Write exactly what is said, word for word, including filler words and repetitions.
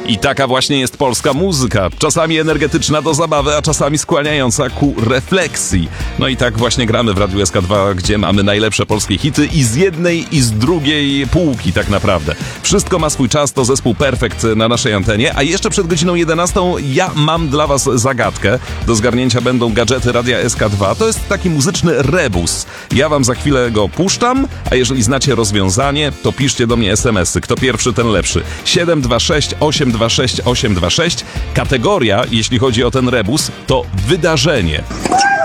I taka właśnie jest polska muzyka. Czasami energetyczna do zabawy, a czasami skłaniająca ku refleksji. No i tak właśnie gramy w Radiu S K dwa, gdzie mamy najlepsze polskie hity i z jednej i z drugiej półki tak naprawdę. Wszystko ma swój czas, to zespół Perfekt na naszej antenie, a jeszcze przed godziną jedenastą ja mam dla was zagadkę. Do zgarnięcia będą gadżety Radia S K dwa. To jest taki muzyczny rebus. Ja wam za chwilę go puszczam, a jeżeli znacie rozwiązanie, to piszcie do mnie es em esy. Kto pierwszy, ten lepszy. siedem dwa sześć osiem dwa sześć osiem dwa sześć. Kategoria, jeśli chodzi o ten rebus, to wydarzenie.